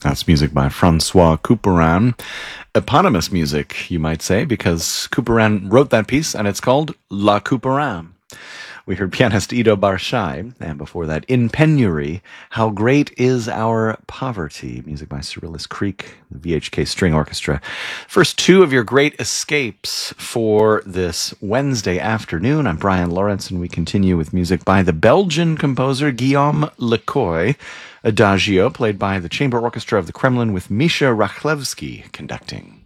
That's music by Francois Couperin. Eponymous music, you might say, because Couperin wrote that piece, and it's called La Couperin. We heard pianist Ido Barshai, and before that, In Penury, How Great Is Our Poverty, music by Cyrillus Creek, the VHK String Orchestra. First two of your great escapes for this Wednesday afternoon. I'm Brian Lawrence, and we continue with music by the Belgian composer Guillaume Lecoy, Adagio, played by the Chamber Orchestra of the Kremlin with Misha Rachlewski conducting.